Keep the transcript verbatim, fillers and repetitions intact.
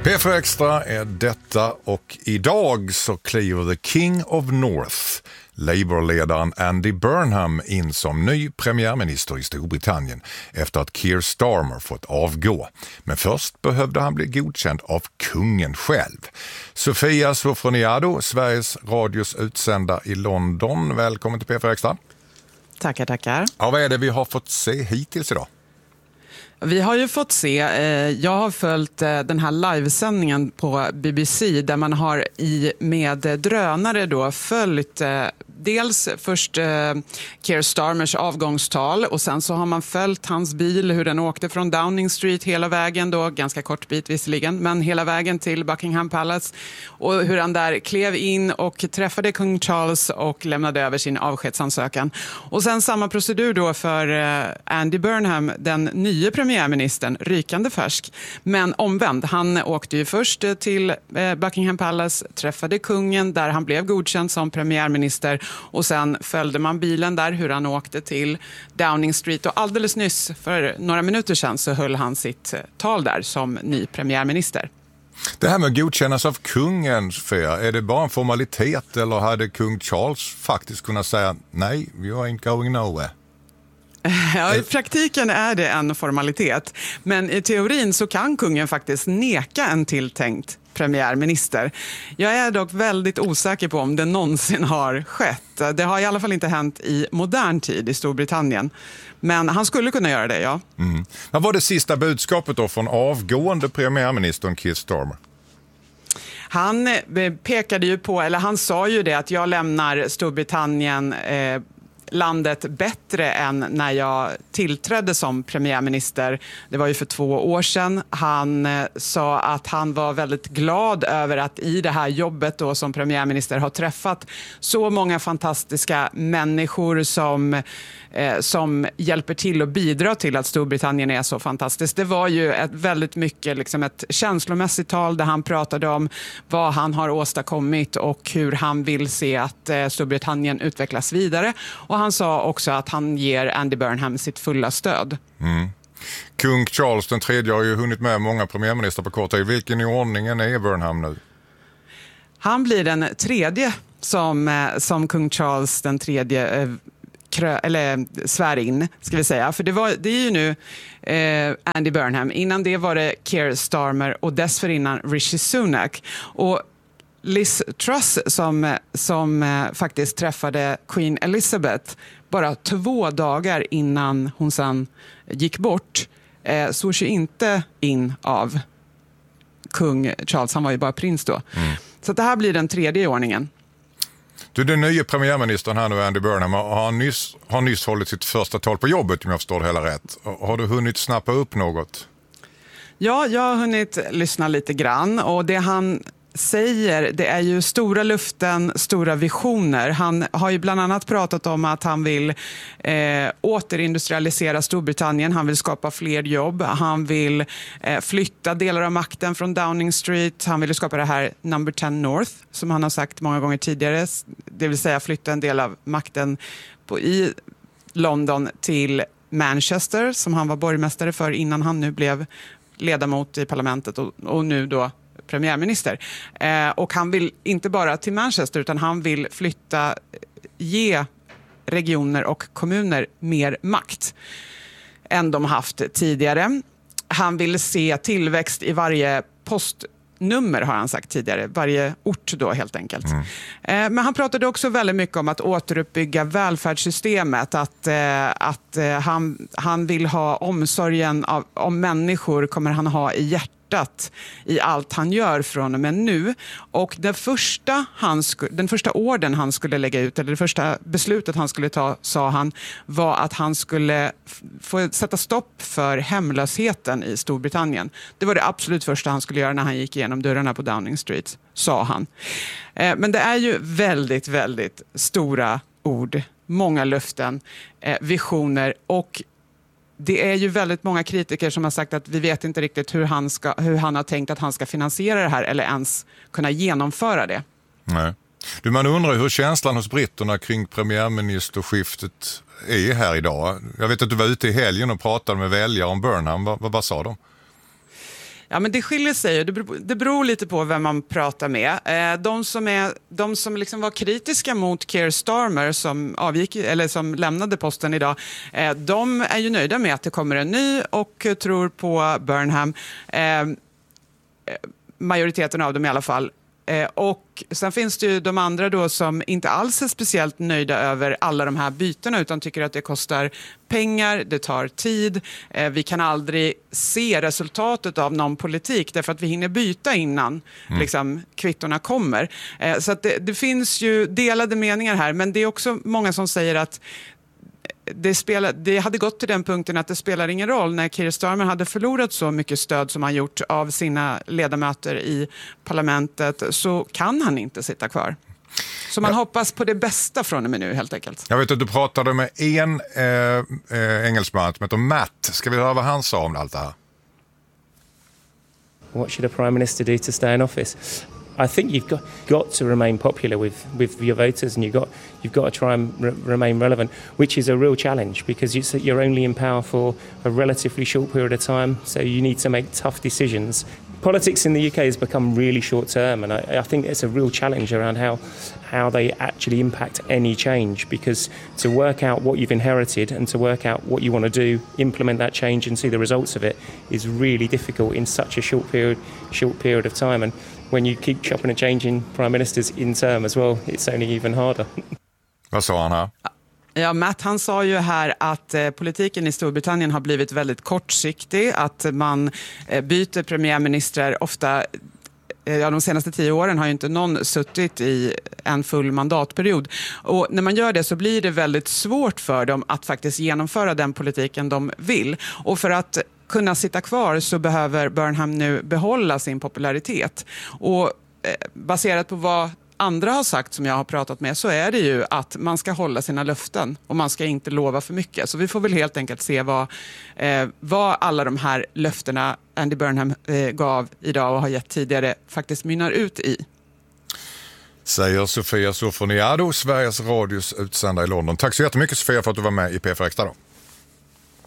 P fyra Extra är detta och idag så kliver the King of North, Labour-ledaren Andy Burnham, in som ny premiärminister i Storbritannien efter att Keir Starmer fått avgå. Men först behövde han bli godkänd av kungen själv. Sofia Sofroniado, Sveriges Radios utsända i London. Välkommen till P fyra Extra. Tackar, tackar. Ja, vad är det vi har fått se hittills idag? Vi har ju fått se, eh, jag har följt eh, den här livesändningen på B B C där man har i med drönare då följt eh, dels först eh, Keir Starmers avgångstal och sen så har man följt hans bil, hur den åkte från Downing Street hela vägen då, ganska kort bit visserligen, men hela vägen till Buckingham Palace och hur han där klev in och träffade kung Charles och lämnade över sin avskedsansökan. Och sen samma procedur då för eh, Andy Burnham, den nya premiärministern, rykande färsk, men omvänd. Han åkte ju först till eh, Buckingham Palace, träffade kungen där han blev godkänd som premiärminister. Och sen följde man bilen där, hur han åkte till Downing Street. Och alldeles nyss, för några minuter sedan, så höll han sitt tal där som ny premiärminister. Det här med att godkännas av kungen, Fea, är det bara en formalitet eller hade kung Charles faktiskt kunnat säga nej, we ain't going nowhere? Ja, i praktiken är det en formalitet. Men i teorin så kan kungen faktiskt neka en tilltänkt premiärminister. Jag är dock väldigt osäker på om det någonsin har skett. Det har i alla fall inte hänt i modern tid i Storbritannien. Men han skulle kunna göra det, ja. Mm. Vad var det sista budskapet då från avgående premiärministern Keir Starmer? Han pekade ju på, eller han sa ju det, att jag lämnar Storbritannien eh, landet bättre än när jag tillträdde som premiärminister. Det var ju för två år sedan. Han eh, sa att han var väldigt glad över att i det här jobbet då som premiärminister har träffat så många fantastiska människor som, eh, som hjälper till och bidrar till att Storbritannien är så fantastiskt. Det var ju ett väldigt mycket liksom ett känslomässigt tal där han pratade om vad han har åstadkommit och hur han vill se att eh, Storbritannien utvecklas vidare. Och han sa också att han ger Andy Burnham sitt fulla stöd. Mm. Kung Charles den tredje har ju hunnit med många premiärminister på kort tid. Vilken i ordningen är Burnham nu? Han blir den tredje som, som kung Charles den tredje eh, krö, eller svär in, ska vi säga. För det, var, det är ju nu eh, Andy Burnham. Innan det var det Keir Starmer och dessförinnan Rishi Sunak. Och Liz Truss som, som eh, faktiskt träffade Queen Elizabeth bara två dagar innan hon sen gick bort eh, såg ju inte in av kung Charles. Han var ju bara prins då. Mm. Så att det här blir den tredje i ordningen. Du, den nya premiärministern här nu, Andy Burnham, har nyss, har nyss hållit sitt första tal på jobbet, om jag förstår det hela rätt. Har du hunnit snappa upp något? Ja, jag har hunnit lyssna lite grann och det han säger, det är ju stora luften, stora visioner. Han har ju bland annat pratat om att han vill eh, återindustrialisera Storbritannien. Han vill skapa fler jobb. Han vill eh, flytta delar av makten från Downing Street. Han vill skapa det här number ten North, som han har sagt många gånger tidigare. Det vill säga flytta en del av makten på, i London till Manchester, som han var borgmästare för innan han nu blev ledamot i parlamentet och, och nu då premiärminister. Eh, och han vill inte bara till Manchester utan han vill flytta, ge regioner och kommuner mer makt än de haft tidigare. Han vill se tillväxt i varje postnummer, har han sagt tidigare. Varje ort då helt enkelt. Mm. Eh, men han pratade också väldigt mycket om att återuppbygga välfärdssystemet. Att, eh, att eh, han, han vill ha omsorgen av, om människor kommer han ha i hjärtat i allt han gör från och med nu. Och den första, han sku, den första orden han skulle lägga ut, eller det första beslutet han skulle ta, sa han, var att han skulle få sätta stopp för hemlösheten i Storbritannien. Det var det absolut första han skulle göra när han gick igenom dörrarna på Downing Street, sa han. Eh, men det är ju väldigt, väldigt stora ord, många löften, eh, visioner och det är ju väldigt många kritiker som har sagt att vi vet inte riktigt hur han, ska, hur han har tänkt att han ska finansiera det här eller ens kunna genomföra det. Nej. Du, man undrar hur känslan hos britterna kring premiärministerskiftet är här idag. Jag vet att du var ute i helgen och pratade med väljare om Burnham. Vad, vad, vad sa de? Ja, men det skiljer sig. Det beror, det beror lite på vem man pratar med. Eh, de som, är, de som liksom var kritiska mot Keir Starmer som, avgick, eller som lämnade posten idag, eh, de är ju nöjda med att det kommer en ny och tror på Burnham. Eh, majoriteten av dem i alla fall. Eh, och sen finns det ju de andra då som inte alls är speciellt nöjda över alla de här bytena utan tycker att det kostar pengar, det tar tid. Eh, vi kan aldrig se resultatet av någon politik därför att vi hinner byta innan mm. liksom, kvittorna kommer. Eh, så att det, det finns ju delade meningar här, men det är också många som säger att Det, spelar, det hade gått till den punkten att det spelar ingen roll när Keir Starmer hade förlorat så mycket stöd som han gjort av sina ledamöter i parlamentet, så kan han inte sitta kvar. Så man ja. hoppas på det bästa från och med nu helt enkelt. Jag vet att du pratade med en eh, eh, engelsman som heter Matt. Ska vi höra vad han sa om allt det här? What should a prime minister do to stay in office? I think you've got, got to remain popular with, with your voters, and you've got you've got to try and re- remain relevant, which is a real challenge because you're, you're only in power for a relatively short period of time, so you need to make tough decisions. Politics in the U K has become really short term, and I, I think it's a real challenge around how how they actually impact any change, because to work out what you've inherited and to work out what you want to do, implement that change and see the results of it is really difficult in such a short period short period of time. And when you keep chopping and changing prime ministers in term as well, it's only even harder. Vad sa han här? Ja, Matt han sa ju här att eh, politiken i Storbritannien har blivit väldigt kortsiktig, att man eh, byter premiärministrar ofta. Ja, de senaste tio åren har ju inte någon suttit i en full mandatperiod. Och när man gör det så blir det väldigt svårt för dem att faktiskt genomföra den politiken de vill. Och för att kunna sitta kvar så behöver Burnham nu behålla sin popularitet. Och eh, baserat på vad andra har sagt som jag har pratat med så är det ju att man ska hålla sina löften och man ska inte lova för mycket. Så vi får väl helt enkelt se vad, eh, vad alla de här löftena Andy Burnham eh, gav idag och har gett tidigare faktiskt mynnar ut i. Säger Sofia Sofoniado, Sveriges Radios utsändare i London. Tack så jättemycket Sofia för att du var med i P fyra Extra då.